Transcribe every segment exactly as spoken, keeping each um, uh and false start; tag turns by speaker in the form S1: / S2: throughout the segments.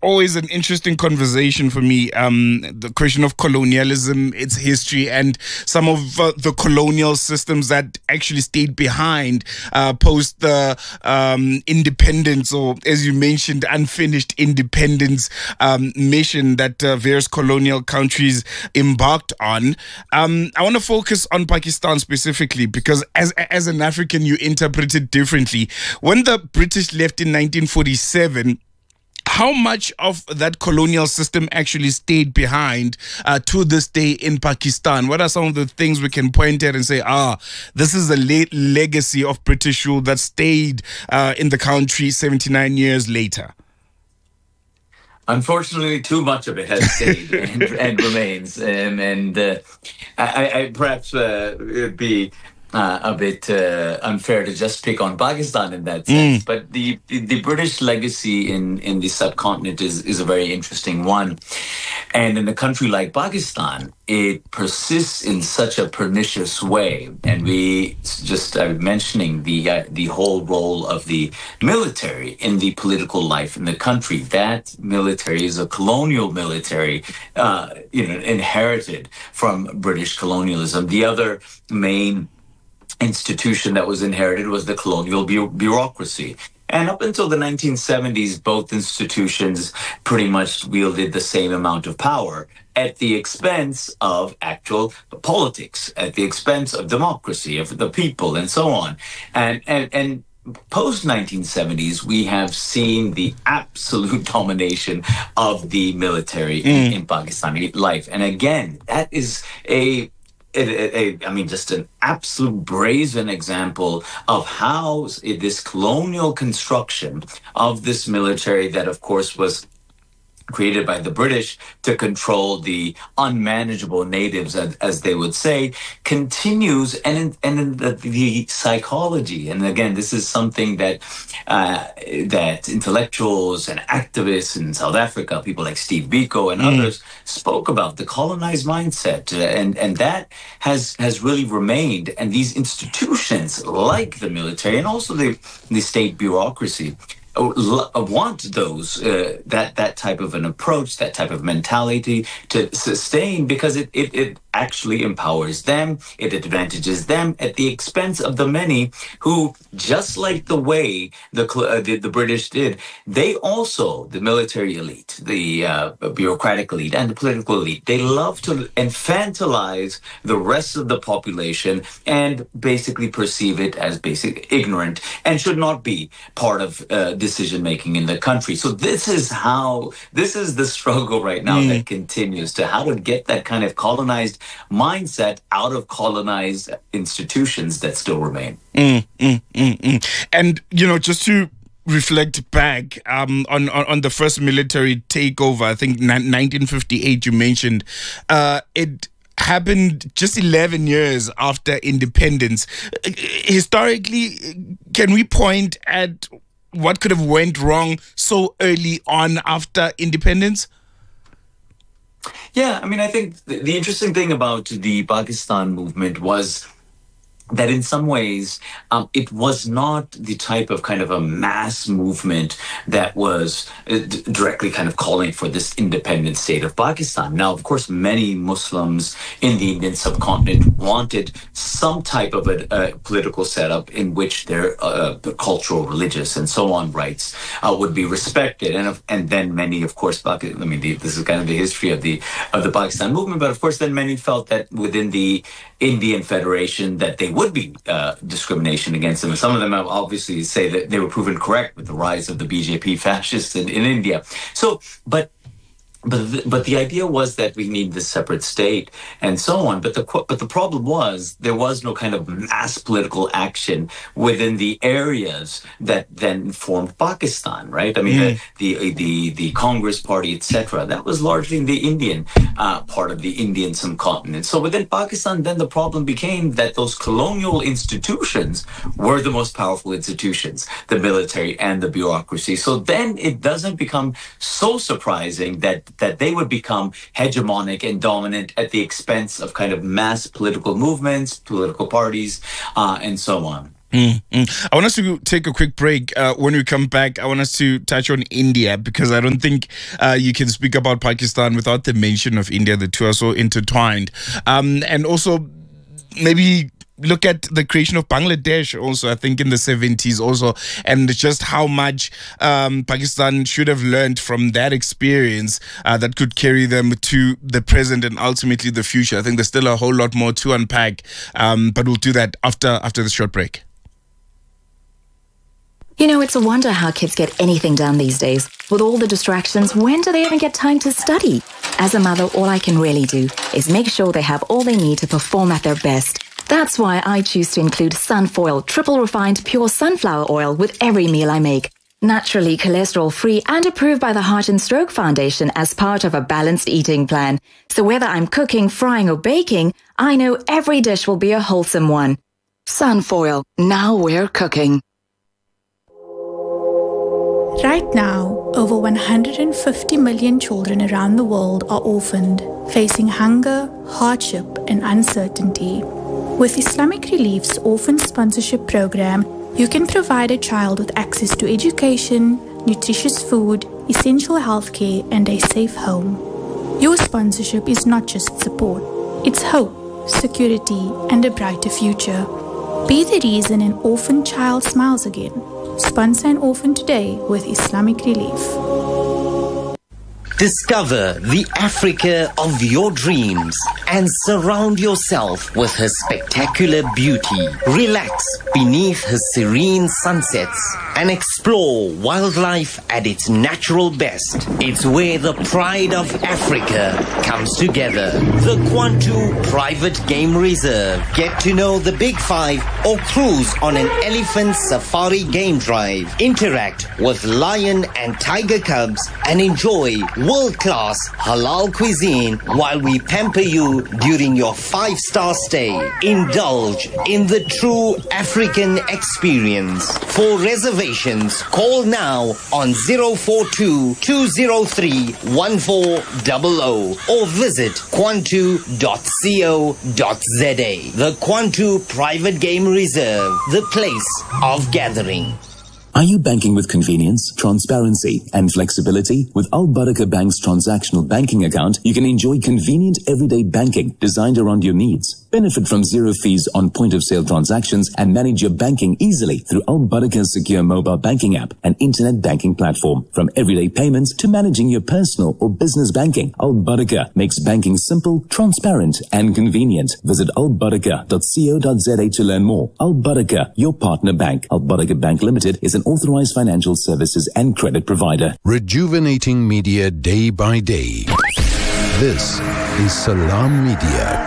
S1: always an interesting conversation for me. Um, the question of colonialism, its history, and some of uh, the colonial systems that actually stayed behind uh, post the um, independence, or as you mentioned, unfinished independence um, mission that uh, various colonial countries embarked on. Um, I want to focus on Pakistan specifically because as as an African, you interpret it differently. When the British left in nineteen forty-seven, how much of that colonial system actually stayed behind uh, to this day in Pakistan? What are some of the things we can point at and say, ah, this is a late legacy of British rule that stayed uh, in the country seventy-nine years later?
S2: Unfortunately, too much of it has stayed and, and remains. Um, and uh, I, I perhaps uh, it'd be Uh, a bit uh, unfair to just pick on Pakistan in that sense. Mm. But the, the, the British legacy in, in the subcontinent is, is a very interesting one. And in a country like Pakistan, it persists in such a pernicious way. And we just are mentioning the, uh, the whole role of the military in the political life in the country. That military is a colonial military, uh, you know, inherited from British colonialism. The other main institution that was inherited was the colonial bu- bureaucracy. And up until the nineteen seventies, both institutions pretty much wielded the same amount of power at the expense of actual politics, at the expense of democracy, of the people, and so on. And and and post nineteen seventies, we have seen the absolute domination of the military mm. in, in Pakistani life. And again, that is a It, it, it, I mean, just an absolute brazen example of how this colonial construction of this military that, of course, was created by the British to control the unmanageable natives, as, as they would say, continues, and in, and in the, the psychology. And again, this is something that uh, that intellectuals and activists in South Africa, people like Steve Biko and mm. others, spoke about the colonized mindset, and and that has has really remained. And these institutions, like the military and also the the state bureaucracy, want those uh, that that type of an approach, that type of mentality to sustain, because it, it it actually empowers them, it advantages them at the expense of the many who, just like the way the uh, the, the British did, they also, the military elite, the uh, bureaucratic elite, and the political elite, they love to infantilize the rest of the population and basically perceive it as basic ignorant and should not be part of uh, decision making in the country. So this is how this is the struggle right now mm. that continues, to how to get that kind of colonized mindset out of colonized institutions that still remain.
S1: Mm, mm, mm, mm. And, you know, just to reflect back um, on, on, on the first military takeover, I think nineteen fifty-eight you mentioned, uh, it happened just eleven years after independence. Historically, can we point at what could have went wrong so early on after independence?
S2: Yeah, I mean, I think the, the interesting thing about the Pakistan movement was that in some ways um, it was not the type of kind of a mass movement that was uh, d- directly kind of calling for this independent state of Pakistan. Now, of course, many Muslims in the Indian subcontinent wanted some type of a, a political setup in which their, uh, their cultural, religious, and so on rights uh, would be respected. And and then many, of course, I mean, the, this is kind of the history of the of the Pakistan movement. But of course, then many felt that within the Indian Federation that they would be uh, discrimination against them. And some of them have obviously say that they were proven correct with the rise of the B J P fascists in, in India. So, but But the, but the idea was that we need this separate state and so on. But the but the problem was there was no kind of mass political action within the areas that then formed Pakistan, right? I mean, mm. the, the the the Congress Party, et cetera. That was largely in the Indian uh, part of the Indian subcontinent. So within Pakistan, then the problem became that those colonial institutions were the most powerful institutions, the military and the bureaucracy. So then it doesn't become so surprising that that they would become hegemonic and dominant at the expense of kind of mass political movements, political parties, uh, and so on.
S1: Mm-hmm. I want us to take a quick break. Uh, when we come back, I want us to touch on India, because I don't think uh, you can speak about Pakistan without the mention of India. The two are so intertwined. Um, and also maybe look at the creation of Bangladesh also, I think in the seventies also, and just how much um, Pakistan should have learned from that experience uh, that could carry them to the present and ultimately the future. I think there's still a whole lot more to unpack, um, but we'll do that after after the short break.
S3: You know, it's a wonder how kids get anything done these days. With all the distractions, when do they even get time to study? As a mother, all I can really do is make sure they have all they need to perform at their best. That's why I choose to include Sunfoil triple refined pure sunflower oil with every meal I make. Naturally cholesterol-free and approved by the Heart and Stroke Foundation as part of a balanced eating plan. So whether I'm cooking, frying or baking, I know every dish will be a wholesome one. Sunfoil, now we're cooking.
S4: Right now, over one hundred fifty million children around the world are orphaned, facing hunger, hardship, and uncertainty. With Islamic Relief's Orphan Sponsorship Program, you can provide a child with access to education, nutritious food, essential healthcare, and a safe home. Your sponsorship is not just support, it's hope, security, and a brighter future. Be the reason an orphan child smiles again. Sponsor an orphan today with Islamic Relief.
S5: Discover the Africa of your dreams and surround yourself with her spectacular beauty. Relax beneath her serene sunsets and explore wildlife at its natural best. It's where the pride of Africa comes together. The Kwantu Private Game Reserve. Get to know the Big Five or cruise on an elephant safari game drive. Interact with lion and tiger cubs and enjoy world-class halal cuisine while we pamper you during your five-star stay. Indulge in the true African experience. For reservations, call now on zero four two, two zero three, one four zero zero or visit kwantu dot co dot za. The Kwantu Private Game Reserve, the place of gathering.
S6: Are you banking with convenience, transparency, and flexibility? With Al Barakah Bank's transactional banking account, you can enjoy convenient everyday banking designed around your needs. Benefit from zero fees on point-of-sale transactions and manage your banking easily through Al Barakah's secure mobile banking app and internet banking platform. From everyday payments to managing your personal or business banking, Al Barakah makes banking simple, transparent, and convenient. Visit al barakah dot co dot za to learn more. Al Barakah, your partner bank. Al Barakah Bank Limited is an authorized financial services and credit provider.
S7: Rejuvenating media day by day. This is Salam Media.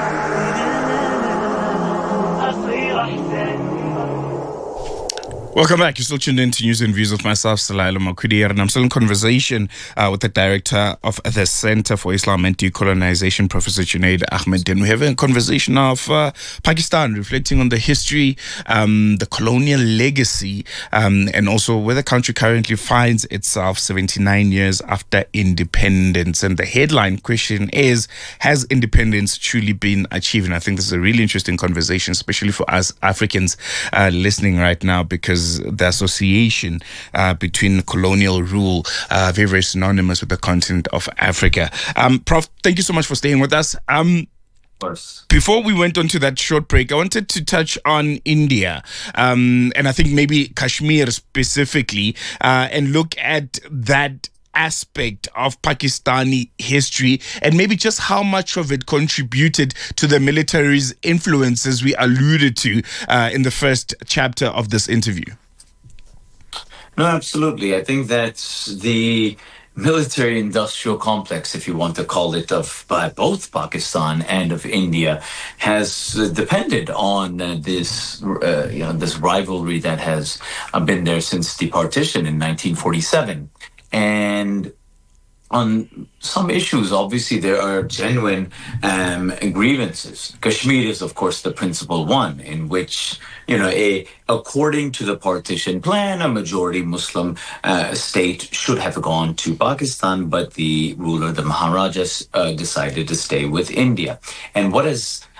S1: Welcome back. You're still tuned in to News and Views with myself, Salailo Makudir, and I'm still in conversation uh, with the director of the Center for Islam and Decolonization, Professor Junaid Ahmed. And we're having a conversation of uh, Pakistan, reflecting on the history, um, the colonial legacy, um, and also where the country currently finds itself seventy-nine years after independence. And the headline question is, has independence truly been achieved? And I think this is a really interesting conversation, especially for us Africans uh, listening right now, because the association uh, between colonial rule, uh, very, very synonymous with the continent of Africa. Um, Prof, thank you so much for staying with us. Um, Before we went on to that short break, I wanted to touch on India, um, and I think maybe Kashmir specifically, uh, and look at that aspect of Pakistani history and maybe just how much of it contributed to the military's influences we alluded to uh, in the first chapter of this interview.
S2: No, absolutely. I think that the military-industrial complex, if you want to call it, of uh, both Pakistan and of India, has uh, depended on uh, this, uh, you know, this rivalry that has uh, been there since the partition in nineteen forty-seven. And on some issues, obviously, there are genuine um, grievances. Kashmir is, of course, the principal one, in which, you know, a, according to the partition plan, a majority Muslim uh, state should have gone to Pakistan, but the ruler, the Maharajas, uh, decided to stay with India. And what has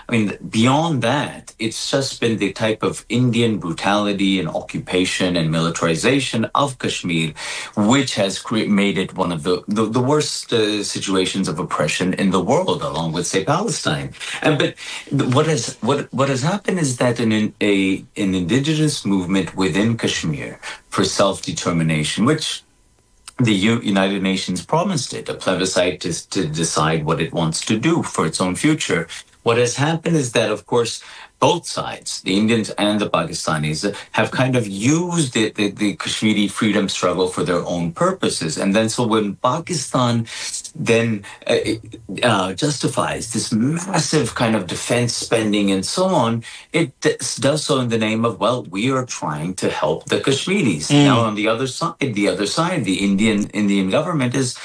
S2: I mean, beyond that, it's just been the type of Indian brutality and occupation and militarization of Kashmir, which has cre- made it one of the, the, the worst uh, situations of oppression in the world, along with, say, Palestine. And but what has what what has happened is that an a an indigenous movement within Kashmir for self-determination, which the U- United Nations promised it, a plebiscite to, to decide what it wants to do for its own future. What has happened is that, of course, both sides, the Indians and the Pakistanis, have kind of used the, the, the Kashmiri freedom struggle for their own purposes. And then so when Pakistan then uh, uh, justifies this massive kind of defense spending and so on, it does so in the name of, well, we are trying to help the Kashmiris. Mm. Now, on the other side, the other side, the Indian Indian government is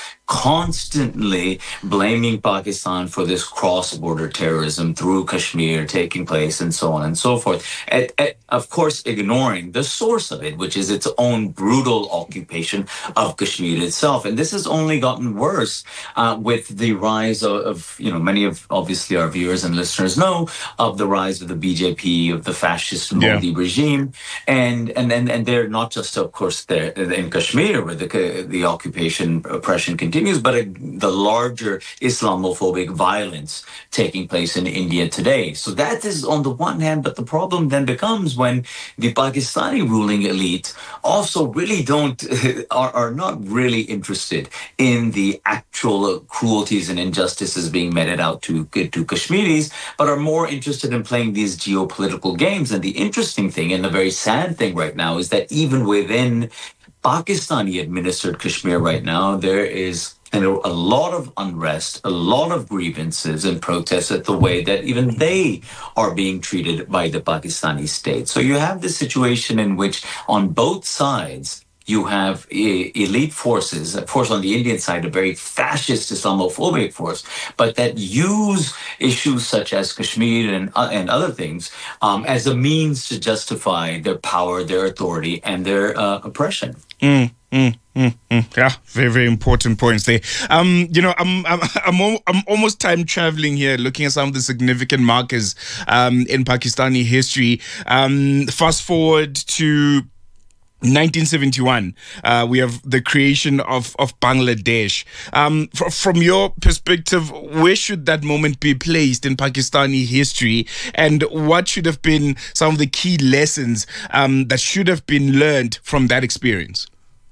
S2: constantly blaming Pakistan for this cross-border terrorism through Kashmir taking place and so on and so forth. And, and of course, ignoring the source of it, which is its own brutal occupation of Kashmir itself. And this has only gotten worse uh, with the rise of, of, you know, many of obviously our viewers and listeners know of the rise of the B J P, of the fascist Modi yeah. regime. And, and, and, and they're not just, of course, there in Kashmir where the, the occupation oppression continues, but a, the larger Islamophobic violence taking place in India today. So that is on the one hand, but the problem then becomes when the Pakistani ruling elite also really don't, are, are not really interested in the actual cruelties and injustices being meted out to, to Kashmiris, but are more interested in playing these geopolitical games. And the interesting thing and the very sad thing right now is that even within Pakistani-administered Kashmir right now, there is and a lot of unrest, a lot of grievances and protests at the way that even they are being treated by the Pakistani state. So you have this situation in which on both sides, you have e- elite forces, of course on the Indian side, a very fascist Islamophobic force, but that use issues such as Kashmir and, uh, and other things um, as a means to justify their power, their authority, and their uh, oppression.
S1: Mm, mm, mm, mm. Yeah, very, very important points there. Um, you know, I'm, I'm, I'm, al- I'm almost time traveling here, looking at some of the significant markers um, in Pakistani history. Um, fast forward to nineteen seventy-one, uh, we have the creation of, of Bangladesh. Um, f- from your perspective, where should that moment be placed in Pakistani history? And what should have been some of the key lessons um, that should have been learned from that experience?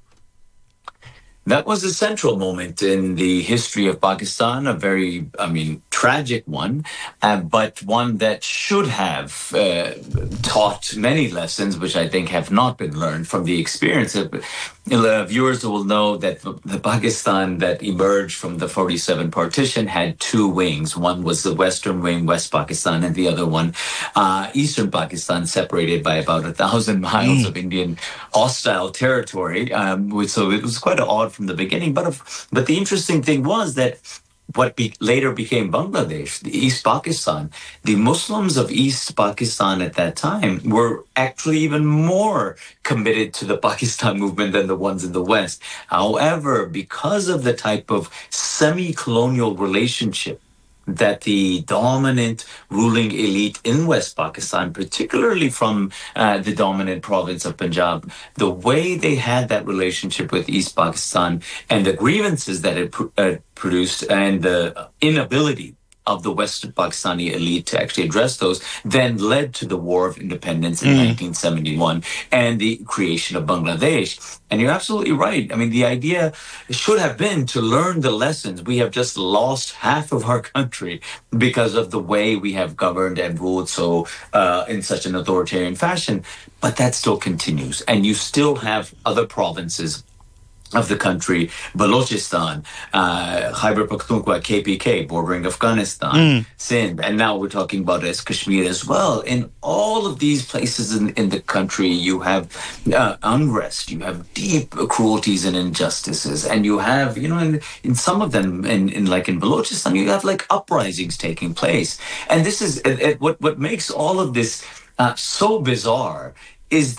S2: That was a central moment in the history of Pakistan, a very, I mean, tragic one, uh, but one that should have uh, taught many lessons, which I think have not been learned from the experience. Of, uh, viewers will know that the Pakistan that emerged from the forty-seven partition had two wings. One was the western wing, West Pakistan, and the other one, uh, Eastern Pakistan, separated by about a thousand miles mm. of Indian hostile territory. Um, so it was quite odd from the beginning. But of, but the interesting thing was that what be, later became Bangladesh, the East Pakistan, the Muslims of East Pakistan at that time were actually even more committed to the Pakistan movement than the ones in the West. However, because of the type of semi-colonial relationship that the dominant ruling elite in West Pakistan, particularly from uh, the dominant province of Punjab, the way they had that relationship with East Pakistan and the grievances that it pr- uh, produced and the inability of the Western Pakistani elite to actually address those, then led to the War of Independence in mm. nineteen seventy-one and the creation of Bangladesh. And you're absolutely right. I mean, the idea should have been to learn the lessons. We have just lost half of our country because of the way we have governed and ruled so uh, in such an authoritarian fashion. But that still continues. And you still have other provinces of the country, Balochistan, uh, Khyber Pakhtunkhwa, K P K, bordering Afghanistan, mm. Sindh, and now we're talking about as Kashmir as well. In all of these places in, in the country, you have uh, unrest, you have deep cruelties and injustices, and you have, you know, in, in some of them, in, in like in Balochistan, you have like uprisings taking place. And this is uh, uh, what, what makes all of this uh, so bizarre is that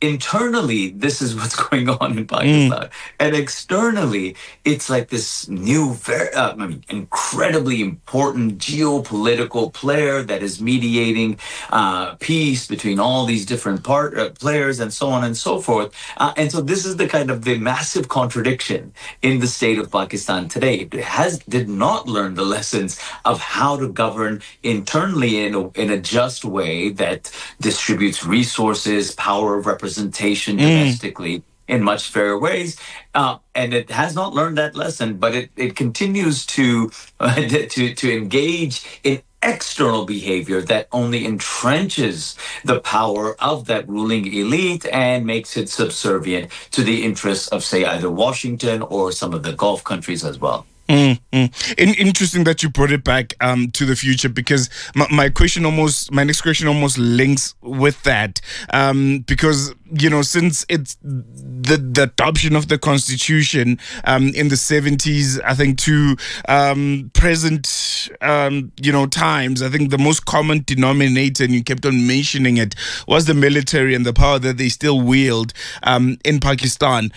S2: internally, this is what's going on in Pakistan. Mm. And externally, it's like this new, very, uh, I mean, incredibly important geopolitical player that is mediating uh, peace between all these different part, uh, players and so on and so forth. Uh, and so this is the kind of the massive contradiction in the state of Pakistan today. It has did not learn the lessons of how to govern internally in a, in a just way that distributes resources, power of representation, representation domestically mm. in much fairer ways, uh, and it has not learned that lesson. But it, it continues to, uh, to to engage in external behavior that only entrenches the power of that ruling elite and makes it subservient to the interests of, say, either Washington or some of the Gulf countries as well.
S1: Mm, mm. In, interesting that you brought it back um, to the future, because my, my question almost, my next question almost links with that, um, because, you know, since it's the, the adoption of the Constitution um, in the seventies, I think, to um, present, um, you know, times, I think the most common denominator, and you kept on mentioning it, was the military and the power that they still wield um, in Pakistan.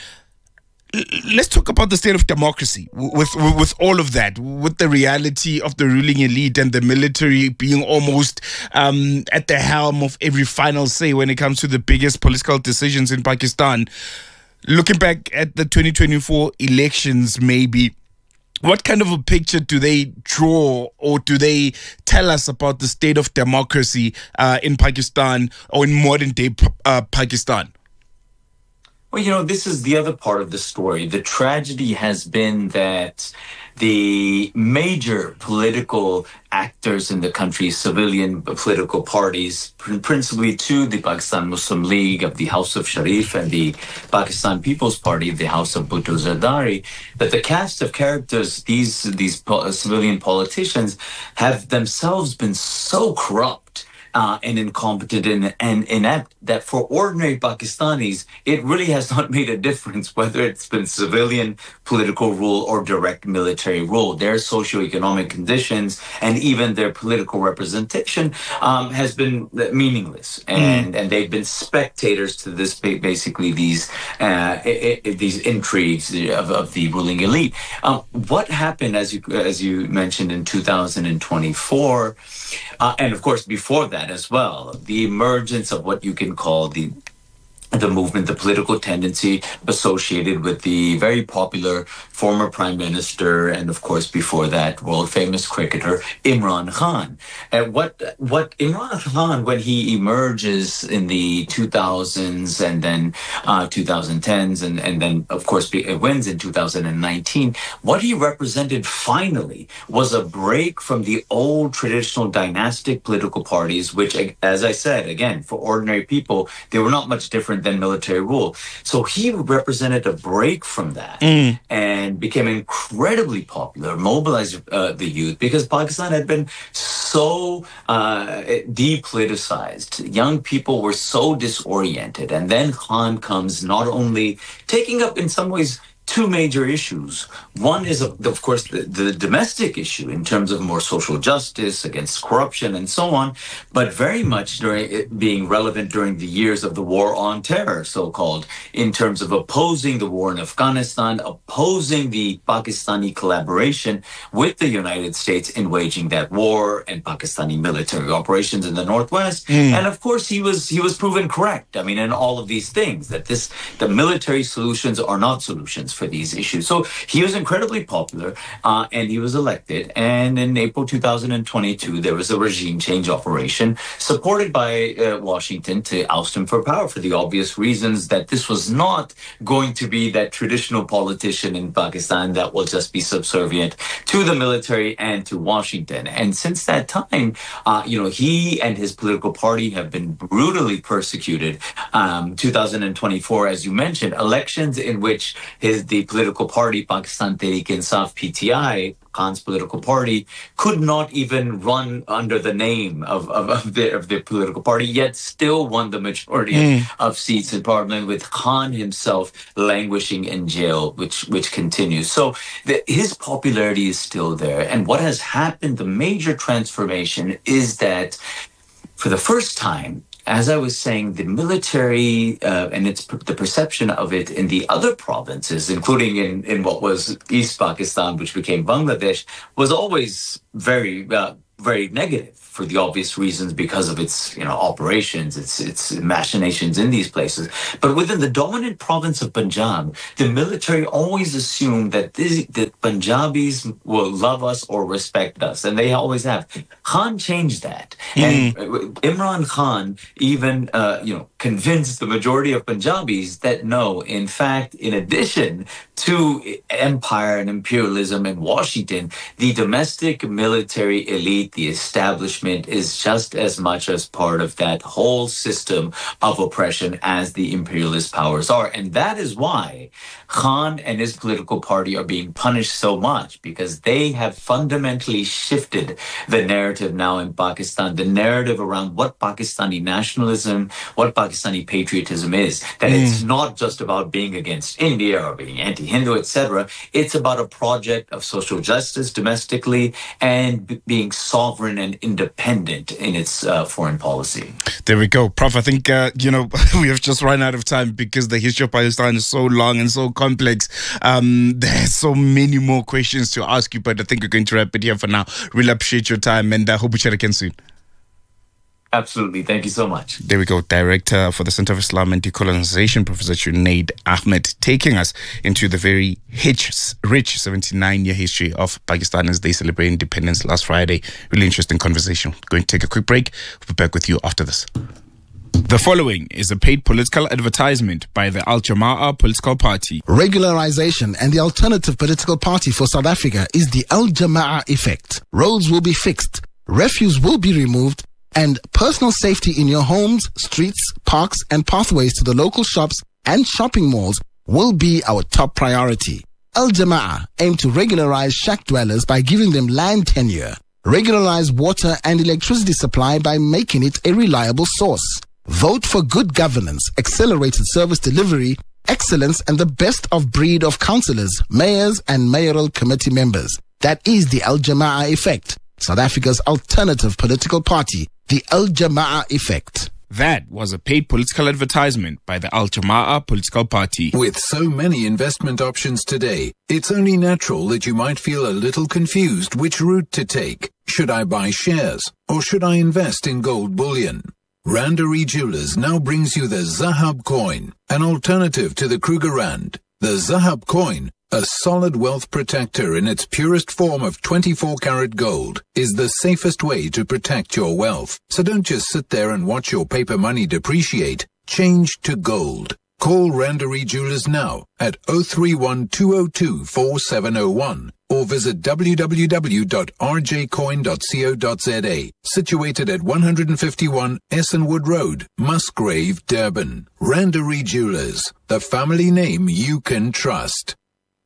S1: Let's talk about the state of democracy with, with with all of that, with the reality of the ruling elite and the military being almost um, at the helm of every final say when it comes to the biggest political decisions in Pakistan. Looking back at the twenty twenty-four elections, maybe, what kind of a picture do they draw, or do they tell us about the state of democracy uh, in Pakistan, or in modern day uh, Pakistan?
S2: Well, you know, this is the other part of the story. The tragedy has been that the major political actors in the country, civilian political parties, principally two, the Pakistan Muslim League of the House of Sharif and the Pakistan People's Party of the House of Bhutto Zardari, that the cast of characters, these, these civilian politicians, have themselves been so corrupt Uh, and incompetent and, and inept that for ordinary Pakistanis, it really has not made a difference whether it's been civilian political rule or direct military rule. Their socioeconomic conditions and even their political representation um, has been meaningless, and, mm. and they've been spectators to this, basically these uh, I- I- these intrigues of, of the ruling elite. Um, what happened, as you as you mentioned, in two thousand twenty-four, uh, and of course before that as well, the emergence of what you can call the the movement, the political tendency associated with the very popular former prime minister, and of course before that, world famous cricketer Imran Khan. And what what Imran Khan, when he emerges in the two thousands and then uh, twenty tens, and and then of course wins in two thousand nineteen, what he represented finally was a break from the old traditional dynastic political parties, which, as I said, again, for ordinary people, they were not much different than military rule. So he represented a break from that mm. and became incredibly popular, mobilized uh, the youth, because Pakistan had been so uh, depoliticized. Young people were so disoriented. And then Khan comes not only taking up in some ways two major issues. One is, of course, the, the domestic issue in terms of more social justice, against corruption, and so on, but very much during it being relevant during the years of the war on terror, so-called, in terms of opposing the war in Afghanistan, opposing the Pakistani collaboration with the United States in waging that war, and Pakistani military operations in the Northwest. Mm. And of course, he was he was proven correct. I mean, in all of these things, that this the military solutions are not solutions for these issues. So he was incredibly popular, uh, and he was elected. And in April two thousand twenty-two, there was a regime change operation supported by uh, Washington to oust him for power, for the obvious reasons that this was not going to be that traditional politician in Pakistan that will just be subservient to the military and to Washington. And since that time, uh, you know, he and his political party have been brutally persecuted. Um, two thousand twenty-four, as you mentioned, elections in which his the political party, Pakistan Tehreek-e-Insaf, P T I, Khan's political party, could not even run under the name of, of, of, the, of the political party, yet still won the majority mm. of seats in parliament, with Khan himself languishing in jail, which which continues. So the, his popularity is still there. And what has happened, the major transformation, is that for the first time, as I was saying, the military uh, and its the perception of it in the other provinces, including in, in what was East Pakistan, which became Bangladesh, was always very, uh, very negative for the obvious reasons because of its, you know, operations, its its machinations in these places. But within the dominant province of Punjab, the military always assumed that this, that Punjabis will love us or respect us, and they always have. Khan changed that, mm. and Imran Khan even, uh, you know, convinced the majority of Punjabis that no, in fact, in addition to empire and imperialism in Washington, the domestic military elite, the establishment, is just as much as part of that whole system of oppression as the imperialist powers are. And that is why Khan and his political party are being punished so much, because they have fundamentally shifted the narrative now in Pakistan, the narrative around what Pakistani nationalism, what Pakistani patriotism is, that mm. it's not just about being against India or being anti-Hindu, et cetera. It's about a project of social justice domestically and b- being sovereign and independent in its uh, foreign policy.
S1: There we go. Prof, I think, uh, you know, we have just run out of time because the history of Palestine is so long and so complex. Um, there's so many more questions to ask you, but I think we're going to wrap it here for now. Really appreciate your time, and I uh, hope we chat again soon.
S2: Absolutely. Thank you so much.
S1: There we go. Director for the Center of Islam and Decolonization, Professor Junaid Ahmed, taking us into the very rich, rich seventy-nine-year history of Pakistan as they celebrate independence last Friday. Really interesting conversation. Going to take a quick break. We'll be back with you after this. The following is a paid political advertisement by the Al Jama'ah political party.
S8: Regularization and the alternative political party for South Africa is the Al Jama'ah effect. Roads will be fixed, refuse will be removed, and personal safety in your homes, streets, parks, and pathways to the local shops and shopping malls will be our top priority. Al Jama'ah aim to regularize shack dwellers by giving them land tenure, regularize water and electricity supply by making it a reliable source. Vote for good governance, accelerated service delivery, excellence, and the best of breed of councillors, mayors, and mayoral committee members. That is the Al Jama'ah effect, South Africa's alternative political party, the Al Jama'ah effect.
S1: That was a paid political advertisement by the Al Jama'ah political party.
S7: With so many investment options today, it's only natural that you might feel a little confused which route to take. Should I buy shares or should I invest in gold bullion? Randery Jewelers now brings you the Zahab coin, an alternative to the Kruger Rand. The Zahab coin, a solid wealth protector in its purest form of twenty-four karat gold, is the safest way to protect your wealth. So don't just sit there and watch your paper money depreciate. Change to gold. Call Randery Jewelers now at zero three one, two zero two, four seven zero one or visit w w w dot r j coin dot co dot z a. Situated at one fifty-one Essenwood Road, Musgrave, Durban. Randery Jewelers, the family name you can trust.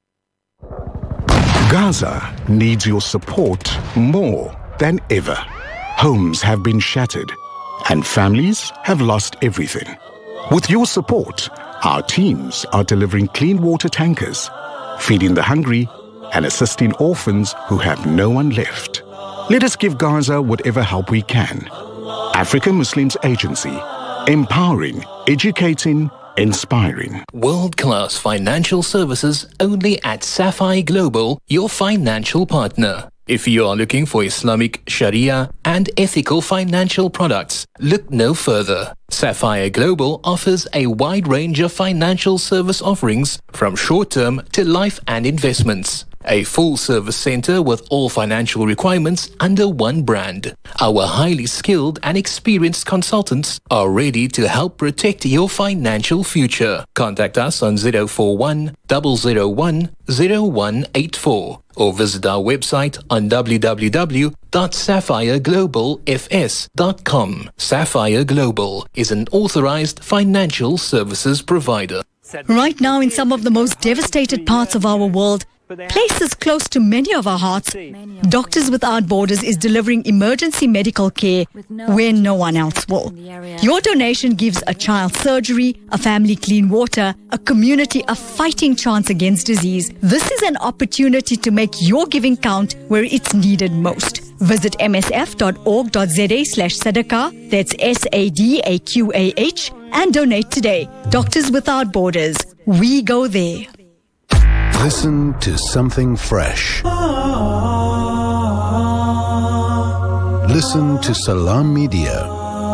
S9: Gaza needs your support more than ever. Homes have been shattered and families have lost everything. With your support, our teams are delivering clean water tankers, feeding the hungry, and assisting orphans who have no one left. Let us give Gaza whatever help we can. African Muslims Agency, empowering, educating, inspiring.
S10: World-class financial services only at Sapphire Global, your financial partner. If you are looking for Islamic, Sharia, and ethical financial products, look no further. Sapphire Global offers a wide range of financial service offerings from short-term to life and investments. A full-service center with all financial requirements under one brand. Our highly skilled and experienced consultants are ready to help protect your financial future. Contact us on zero four one, zero zero one, zero one eight four or visit our website on w w w dot sapphire global f s dot com. Sapphire Global is an authorized financial services provider.
S11: Right now, in some of the most devastated parts of our world, places close to many of our hearts, Doctors Without Borders is delivering emergency medical care where no one else will. Your donation gives a child surgery, a family clean water, a community a fighting chance against disease. This is an opportunity to make your giving count where it's needed most. Visit msf.org.za slash sadaqah, that's S A D A Q A H, and donate today. Doctors Without Borders. We go there.
S7: Listen to something fresh. Listen to Salam Media.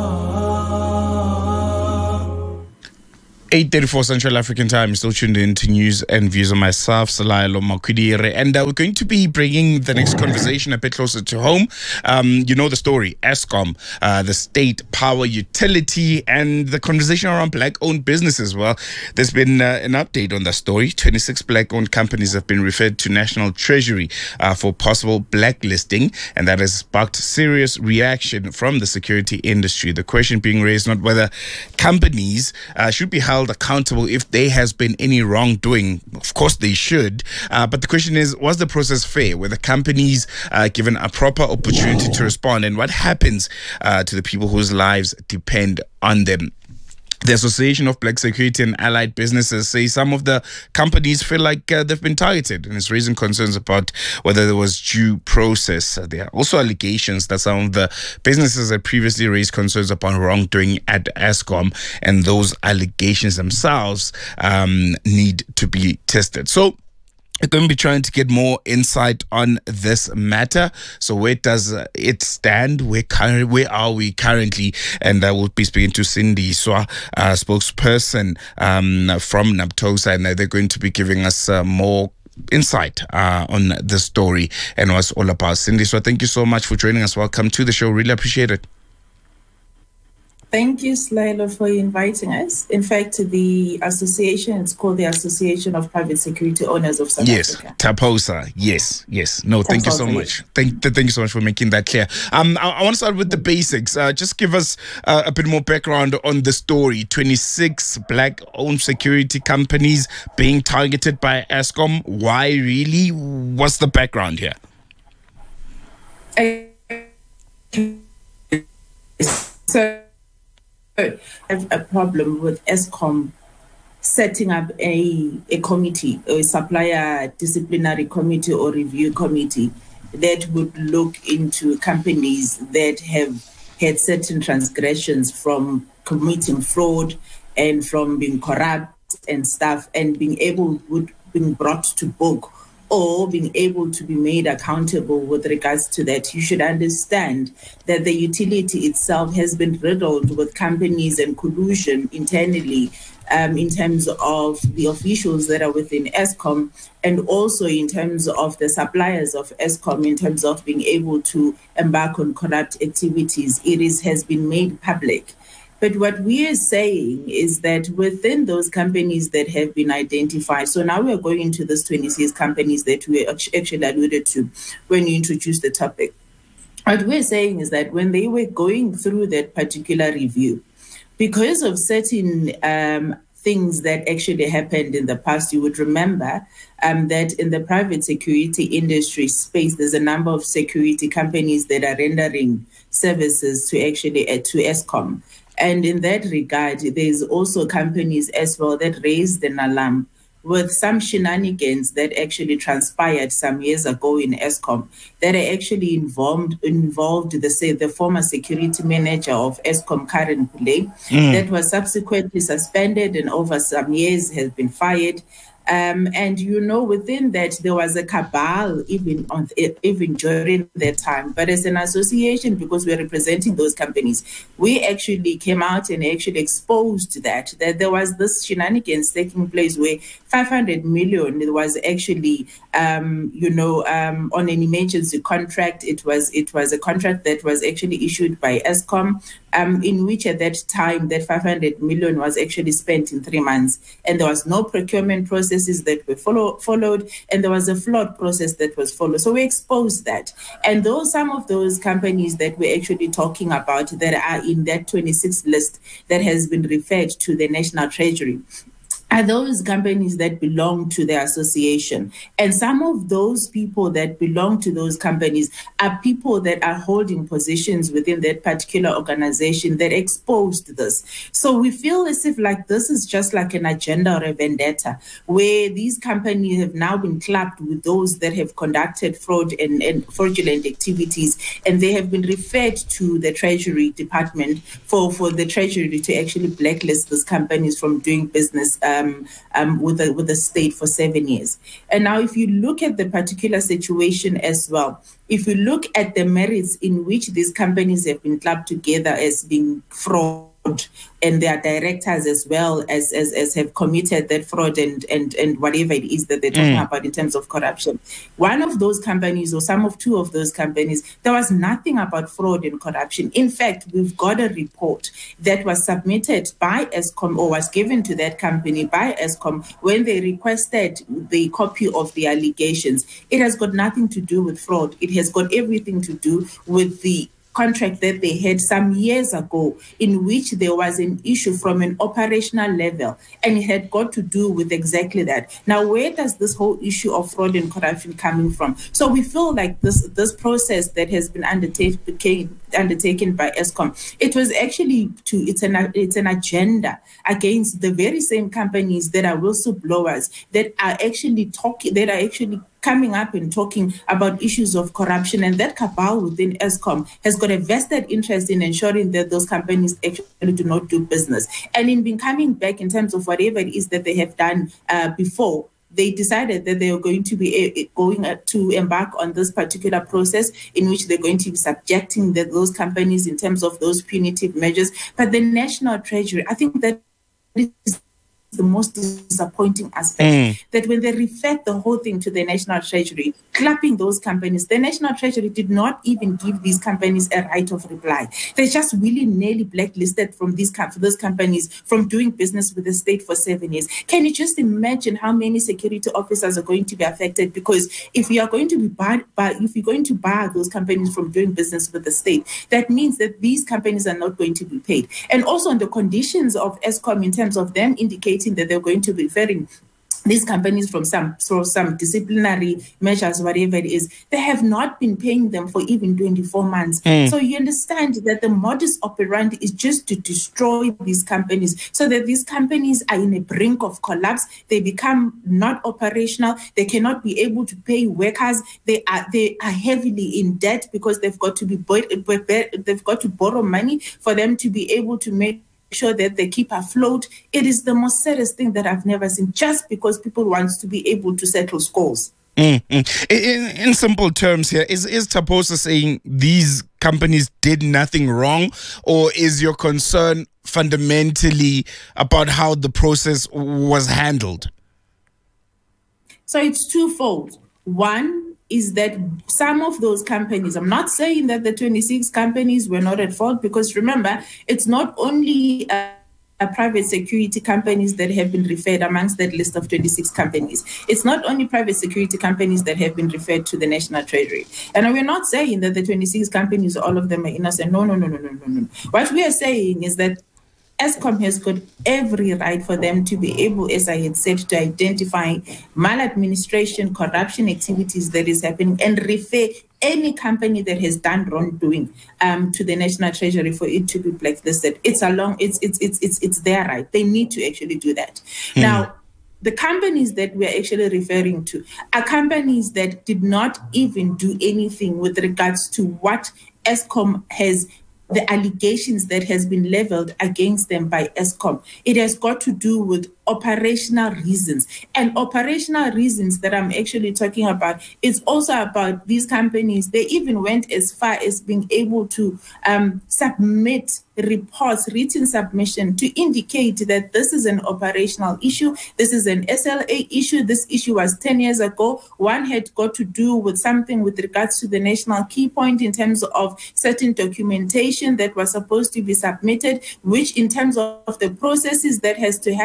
S1: eight thirty-four Central African Time. Still tuned in to news and views on myself, Salailo Makwidire. And uh, we're going to be bringing the next conversation a bit closer to home. Um, you know the story, Eskom, uh, the state power utility, and the conversation around black-owned businesses. Well, there's been uh, an update on the story. twenty-six black-owned companies have been referred to National Treasury uh, for possible blacklisting, and that has sparked serious reaction from the security industry. The question being raised, not whether companies uh, should be held accountable if there has been any wrongdoing. Of course they should, uh, but the question is, was the process fair? Were the companies uh, given a proper opportunity to respond, and what happens uh, to the people whose lives depend on them? The Association of Black Security and Allied Businesses say some of the companies feel like uh, they've been targeted, and it's raising concerns about whether there was due process. Uh, there are also allegations that some of the businesses had previously raised concerns about wrongdoing at Eskom, and those allegations themselves um, need to be tested. So we're going to be trying to get more insight on this matter. So where does uh, it stand? Where current, where are we currently? And I uh, will be speaking to Cindy Swa, uh, spokesperson um, from NABTOSA, and uh, they're going to be giving us uh, more insight uh, on the story and what's all about. Cindy Swa, thank you so much for joining us. Welcome to the show. Really appreciate it.
S12: Thank you, Slailo, for inviting us. In fact, the association, it's called the Association of Private Security Owners of South
S1: yes,
S12: Africa.
S1: Yes, TAPOSA. Yes, yes. No, thank
S12: TAPOSA,
S1: you so much. Thank, thank you so much for making that clear. Um, I, I want to start with the basics. Uh, just give us uh, a bit more background on the story. twenty-six black-owned security companies being targeted by Eskom. Why really? What's the background here?
S12: I, so... I have a problem with Eskom setting up a, a committee, a supplier disciplinary committee or review committee that would look into companies that have had certain transgressions from committing fraud and from being corrupt and stuff, and being able, would being brought to book or being able to be made accountable with regards to that. You should understand that the utility itself has been riddled with companies and collusion internally um, in terms of the officials that are within Eskom, and also in terms of the suppliers of Eskom, in terms of being able to embark on corrupt activities. It is, has been made public. But what we are saying is that within those companies that have been identified, so now we are going into those twenty-six companies that we actually alluded to when you introduced the topic. What we're saying is that when they were going through that particular review, because of certain um, things that actually happened in the past, you would remember um, that in the private security industry space, there's a number of security companies that are rendering services to actually uh, to Eskom. And in that regard, there's also companies as well that raised an alarm with some shenanigans that actually transpired some years ago in Eskom that are actually involved, involved the, say, the former security manager of Eskom, Karen Pillay, mm. that was subsequently suspended and over some years has been fired. Um, and, you know, within that, there was a cabal even on even during that time. But as an association, because we're representing those companies, we actually came out and actually exposed that, that there was this shenanigans taking place where five hundred million was actually, um, you know, um, on an emergency contract. It was it was a contract that was actually issued by Eskom, um, in which at that time that five hundred million was actually spent in three months. And there was no procurement process that were follow, followed, and there was a flawed process that was followed. So we exposed that. And those some of those companies that we're actually talking about that are in that twenty-six list that has been referred to the National Treasury, are those companies that belong to the association. And some of those people that belong to those companies are people that are holding positions within that particular organization that exposed this. So we feel as if like this is just like an agenda or a vendetta, where these companies have now been clapped with those that have conducted fraud and, and fraudulent activities, and they have been referred to the Treasury Department for, for the Treasury to actually blacklist these companies from doing business uh, Um, um, with the with the state for seven years. And now if you look at the particular situation as well, if you look at the merits in which these companies have been clubbed together as being fraud, and their directors as well as, as, as have committed that fraud and, and, and whatever it is that they're talking mm. about in terms of corruption. One of those companies, or some of two of those companies, there was nothing about fraud and corruption. In fact, we've got a report that was submitted by Eskom, or was given to that company by Eskom when they requested the copy of the allegations. It has got nothing to do with fraud. It has got everything to do with the contract that they had some years ago, in which there was an issue from an operational level, and it had got to do with exactly that. Now, where does this whole issue of fraud and corruption coming from? So we feel like this this process that has been undertaken undertaken by Eskom, it was actually to it's an it's an agenda against the very same companies that are whistleblowers, that are actually talking that are actually coming up and talking about issues of corruption, and that cabal within Eskom has got a vested interest in ensuring that those companies actually do not do business. And in been coming back in terms of whatever it is that they have done uh, before, they decided that they are going to be going to embark on this particular process in which they're going to be subjecting the, those companies in terms of those punitive measures. But the National Treasury, I think that is the most disappointing aspect, mm. that when they referred the whole thing to the National Treasury, clapping those companies, the National Treasury did not even give these companies a right of reply. They just willy-nilly blacklisted from these for those companies from doing business with the state for seven years. Can you just imagine how many security officers are going to be affected? Because if you are going to be barred, but if you're going to bar those companies from doing business with the state, that means that these companies are not going to be paid. And also on the conditions of Eskom, in terms of them indicating that they're going to be referring these companies from some so some disciplinary measures, whatever it is, they have not been paying them for even twenty-four months. Mm. So you understand that the modus operandi is just to destroy these companies, so that these companies are in a brink of collapse. They become not operational. They cannot be able to pay workers. They are they are heavily in debt because they've got to be they've got to borrow money for them to be able to make sure that they keep afloat. It is the most saddest thing that I've never seen, just because people want to be able to settle scores.
S1: Mm-hmm. In, in simple terms here, is, is Taposa saying these companies did nothing wrong, or is your concern fundamentally about how the process was handled?
S12: So it's twofold. One is that some of those companies, I'm not saying that the twenty-six companies were not at fault, because remember, it's not only uh, private security companies that have been referred amongst that list of twenty-six companies. It's not only private security companies that have been referred to the National Treasury. And we're not saying that the twenty-six companies, all of them are innocent. No, no, no, no, no, no, no. What we are saying is that Eskom has got every right for them to be able, as I had said, to identify maladministration, corruption activities that is happening, and refer any company that has done wrongdoing um, to the National Treasury for it to be blacklisted. It's along, it's it's it's it's it's their right. They need to actually do that. Mm. Now, the companies that we're actually referring to are companies that did not even do anything with regards to what Eskom has, the allegations that has been leveled against them by Eskom. It has got to do with operational reasons. And operational reasons that I'm actually talking about is also about these companies. They even went as far as being able to um, submit reports, written submission, to indicate that this is an operational issue, this is an S L A issue, this issue was ten years ago. One had got to do with something with regards to the national key point in terms of certain documentation that was supposed to be submitted, which in terms of the processes that has to happen,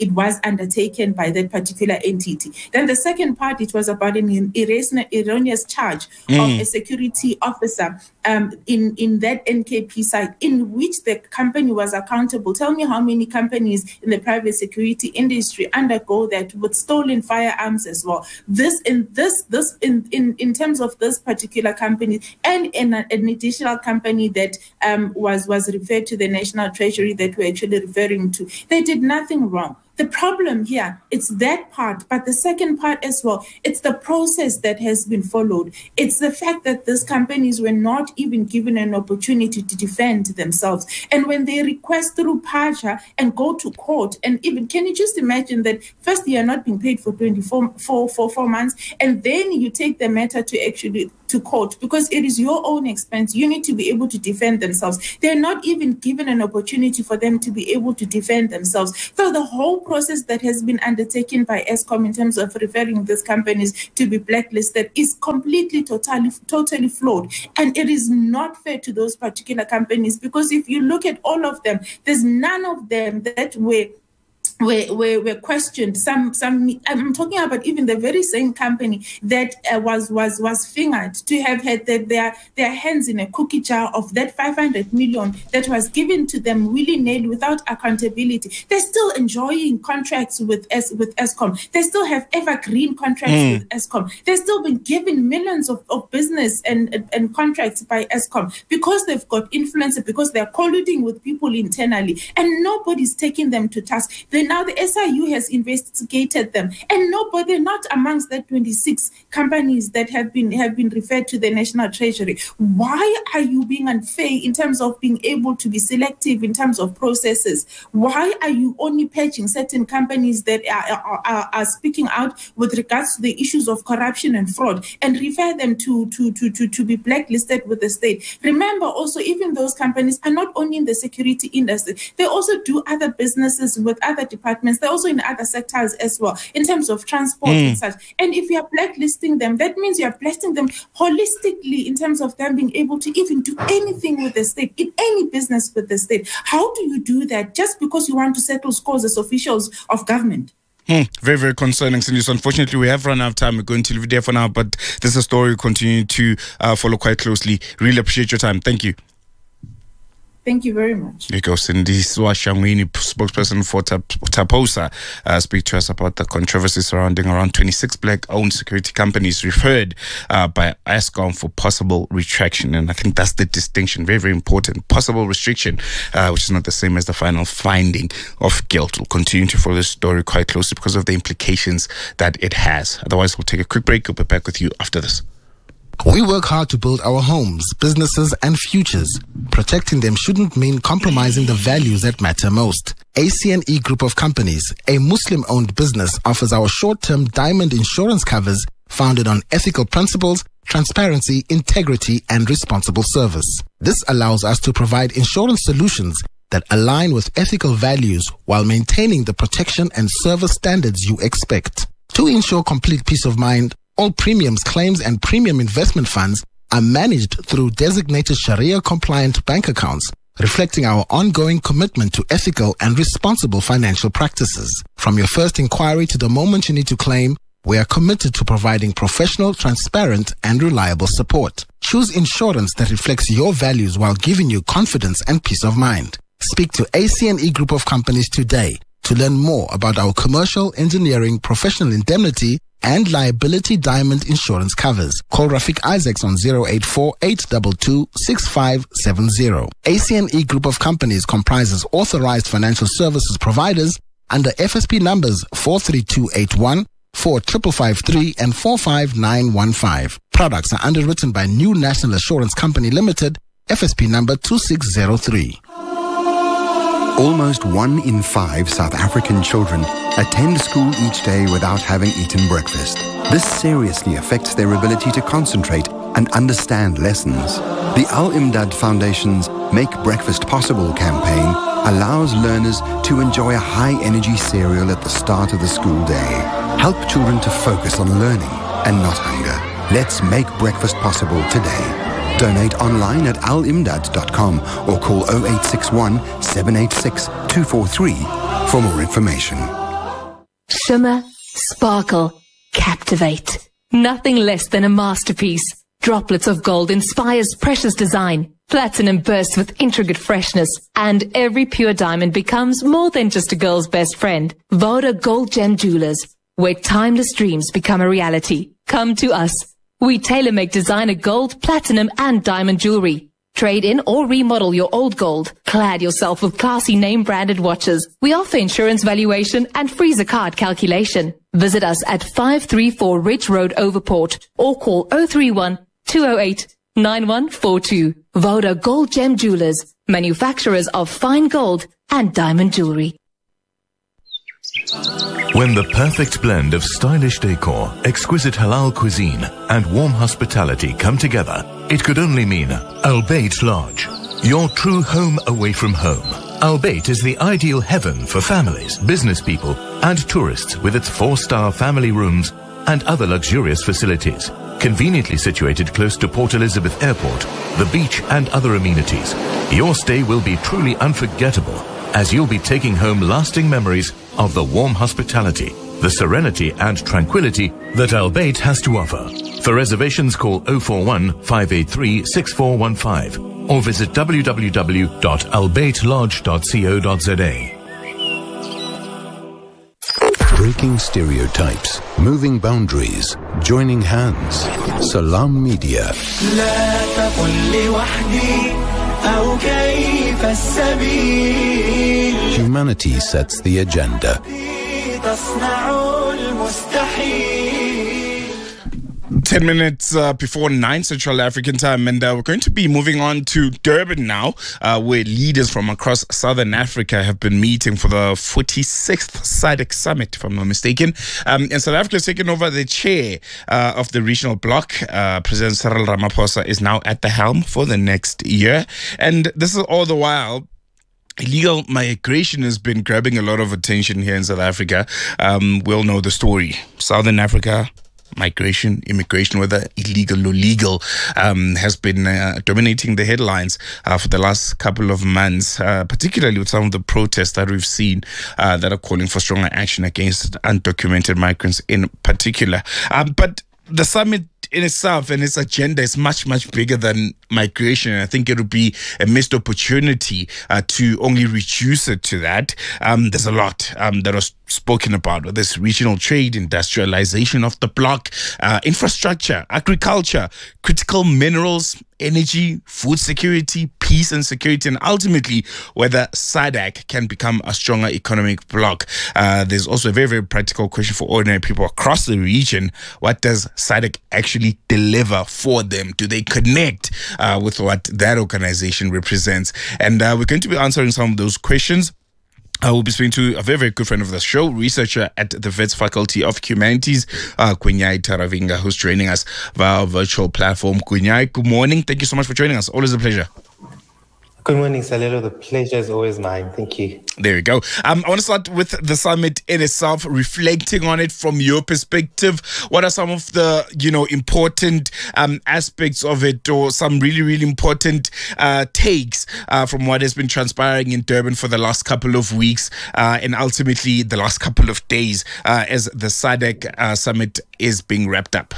S12: it was undertaken by that particular entity. Then the second part, it was about an erroneous charge mm. of a security officer um, in, in that N K P site, in which the company was accountable. Tell me how many companies in the private security industry undergo that with stolen firearms as well. This in this this in in, in terms of this particular company, and in an, an additional company that um, was was referred to the National Treasury that we're actually referring to, they did nothing wrong. The problem here, it's that part, but the second part as well, it's the process that has been followed. It's the fact that these companies were not even given an opportunity to defend themselves. And when they request through Paja and go to court, and even, can you just imagine that first you are not being paid for twenty-four for, for four months, and then you take the matter to actually to court because it is your own expense. You need to be able to defend themselves. They're not even given an opportunity for them to be able to defend themselves. So the whole process that has been undertaken by Eskom in terms of referring these companies to be blacklisted is completely, totally, totally flawed. And it is not fair to those particular companies, because if you look at all of them, there's none of them that were Were, were, were questioned. Some, some. I'm talking about even the very same company that uh, was was was fingered to have had the, their their hands in a cookie jar of that five hundred million that was given to them willy-nilly without accountability. They're still enjoying contracts with S, with Eskom. They still have evergreen contracts mm. with Eskom. They've still been given millions of, of business and, and and contracts by Eskom because they've got influence, because they're colluding with people internally, and nobody's taking them to task. They Now the S I U has investigated them, and nobody, not amongst the twenty-six companies that have been have been referred to the National Treasury. Why are you being unfair in terms of being able to be selective in terms of processes? Why are you only patching certain companies that are, are, are speaking out with regards to the issues of corruption and fraud and refer them to, to, to, to, to be blacklisted with the state? Remember also, even those companies are not only in the security industry, they also do other businesses with other departments. They're also in other sectors as well, in terms of transport mm. and such. And if you are blacklisting them, that means you are blasting them holistically in terms of them being able to even do anything with the state, in any business with the state. How do you do that just because you want to settle scores as officials of government?
S1: Hmm, very, very concerning, Cindy. So unfortunately, we have run out of time. We're going to leave it there for now, but this is a story we continue to uh, follow quite closely. Really appreciate your time. Thank you.
S12: Thank you very much.
S1: There you go, Cindy Swashangwini, spokesperson for TAPOSA, uh, speak to us about the controversy surrounding around twenty-six black-owned security companies referred uh, by Eskom for possible retraction. And I think that's the distinction, very, very important. Possible restriction, uh, which is not the same as the final finding of guilt. We'll continue to follow this story quite closely because of the implications that it has. Otherwise, we'll take a quick break. We'll be back with you after this.
S8: We work hard to build our homes, businesses, and futures. Protecting them shouldn't mean compromising the values that matter most. A C N E Group of Companies, a Muslim-owned business, offers our short-term diamond insurance covers founded on ethical principles, transparency, integrity, and responsible service. This allows us to provide insurance solutions that align with ethical values while maintaining the protection and service standards you expect. To ensure complete peace of mind, all premiums, claims, and premium investment funds are managed through designated Sharia-compliant bank accounts, reflecting our ongoing commitment to ethical and responsible financial practices. From your first inquiry to the moment you need to claim, we are committed to providing professional, transparent, and reliable support. Choose insurance that reflects your values while giving you confidence and peace of mind. Speak to A C N E Group of Companies today to learn more about our commercial, engineering, professional indemnity, and liability diamond insurance covers. Call Rafik Isaacs on zero eight four, eight two two, six five seven zero. A C N E Group of Companies comprises authorized financial services providers under F S P numbers four three two eight one, four five five three, and four five nine one five. Products are underwritten by New National Assurance Company Limited, F S P number two six zero three.
S13: Almost one in five South African children attend school each day without having eaten breakfast. This seriously affects their ability to concentrate and understand lessons. The Al-Imdad Foundation's Make Breakfast Possible campaign allows learners to enjoy a high-energy cereal at the start of the school day. Help children to focus on learning and not hunger. Let's make breakfast possible today. Donate online at al imdad dot com or call zero eight six one, seven eight six, two four three for more information.
S14: Shimmer, sparkle, captivate. Nothing less than a masterpiece. Droplets of gold inspires precious design. Platinum bursts with intricate freshness. And every pure diamond becomes more than just a girl's best friend. Voda Gold Gem Jewelers, where timeless dreams become a reality. Come to us. We tailor-make designer gold, platinum, and diamond jewelry. Trade in or remodel your old gold. Clad yourself with classy name-branded watches. We offer insurance valuation and freezer card calculation. Visit us at five thirty-four Ridge Road, Overport, or call oh three one, two oh eight, nine one four two. Voda Gold Gem Jewelers, manufacturers of fine gold and diamond jewelry.
S15: When the perfect blend of stylish decor, exquisite halal cuisine, and warm hospitality come together, it could only mean Al Bayt Lodge, your true home away from home. Al Bayt is the ideal heaven for families, business people, and tourists with its four-star family rooms and other luxurious facilities. Conveniently situated close to Port Elizabeth Airport, the beach, and other amenities, your stay will be truly unforgettable, as you'll be taking home lasting memories of the warm hospitality, the serenity and tranquility that Al Bayt has to offer. For reservations, call oh four one, five eight three, six four one five or visit w w w dot al bayt lodge dot co dot z a.
S7: Breaking stereotypes, moving boundaries, joining hands. Salam Media. Humanity sets the agenda.
S1: Ten minutes uh, before nine Central African time, and uh, we're going to be moving on to Durban now, uh, where leaders from across Southern Africa have been meeting for the forty-sixth SADC Summit, if I'm not mistaken. Um, and South Africa has taken over the chair uh, of the regional bloc. Uh, President Cyril Ramaphosa is now at the helm for the next year, and this is all the while illegal migration has been grabbing a lot of attention here in South Africa. Um, we'll know the story. Southern Africa, migration, immigration, whether illegal or legal, um, has been uh, dominating the headlines uh, for the last couple of months, uh, particularly with some of the protests that we've seen uh, that are calling for stronger action against undocumented migrants in particular. Um, but the summit in itself and its agenda is much, much bigger than migration. I think it would be a missed opportunity uh, to only reduce it to that. Um, there's a lot um, that was spoken about with this regional trade, industrialization of the bloc, uh, infrastructure, agriculture, critical minerals, energy, food security, peace and security, and ultimately whether SADC can become a stronger economic bloc. Uh, there's also a very, very practical question for ordinary people across the region. What does SADC actually deliver for them? Do they connect uh, with what that organization represents? And uh, we're going to be answering some of those questions. I will be speaking to a very, very good friend of the show, researcher at the Wits Faculty of Humanities, uh, Kunyai Taravinga, who's joining us via our virtual platform. Kunyai, good morning. Thank you so much for joining us. Always a pleasure.
S16: Good morning, Salelo. The pleasure is always mine. Thank you.
S1: There we go. Um, I want to start with the summit in itself, reflecting on it from your perspective. What are some of the, you know, important um, aspects of it, or some really, really important uh, takes uh, from what has been transpiring in Durban for the last couple of weeks uh, and ultimately the last couple of days uh, as the SADC uh, summit is being wrapped up?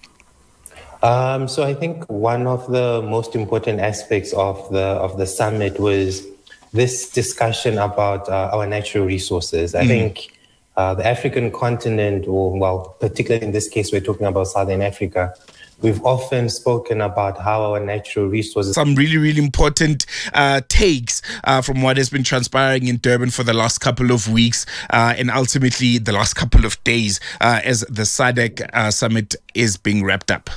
S16: Um, so I think one of the most important aspects of the of the summit was this discussion about uh, our natural resources. I mm. think uh, the African continent, or well, particularly in this case, we're talking about Southern Africa, we've often spoken about how our natural resources...
S1: Some really, really important uh, takes uh, from what has been transpiring in Durban for the last couple of weeks uh, and ultimately the last couple of days uh, as the SADC uh, summit is being wrapped up.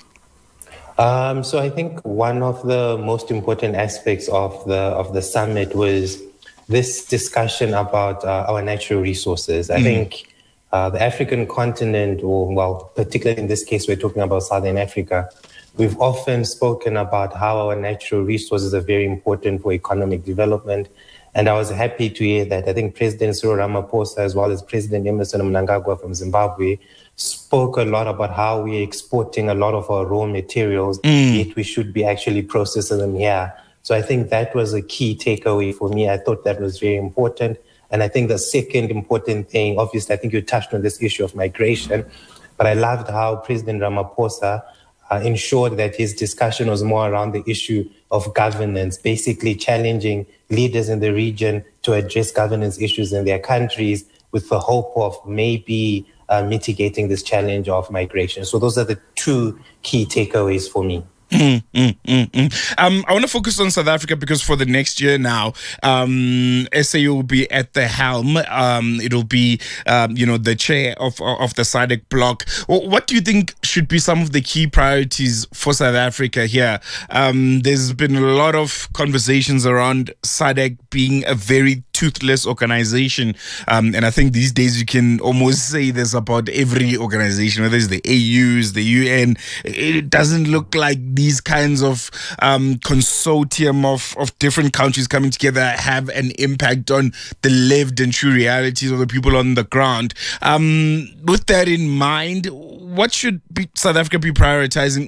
S16: Um, so I think one of the most important aspects of the of the summit was this discussion about uh, our natural resources. I mm. think uh, the African continent, or well, particularly in this case, we're talking about Southern Africa, we've often spoken about how our natural resources are very important for economic development. And I was happy to hear that I think President Cyril Ramaphosa, as well as President Emmerson Mnangagwa from Zimbabwe, spoke a lot about how we're exporting a lot of our raw materials, mm. yet we should be actually processing them here. So I think that was a key takeaway for me. I thought that was very important. And I think the second important thing, obviously, I think you touched on this issue of migration, but I loved how President Ramaphosa uh, ensured that his discussion was more around the issue of governance, basically challenging leaders in the region to address governance issues in their countries with the hope of maybe uh, mitigating this challenge of migration. So those are the two key takeaways for me.
S1: Mm, mm, mm, mm. Um, I want to focus on South Africa because for the next year now, um, S A U will be at the helm. Um, it'll be, um, you know, the chair of of the S A D C bloc. What do you think should be some of the key priorities for South Africa here? Um, there's been a lot of conversations around S A D C being a very toothless organization, um, and I think these days you can almost say this about every organization, whether it's the A Us, the U N. It doesn't look like these kinds of um, consortium of, of different countries coming together have an impact on the lived and true realities of the people on the ground. Um, with that in mind, what should be South Africa be prioritizing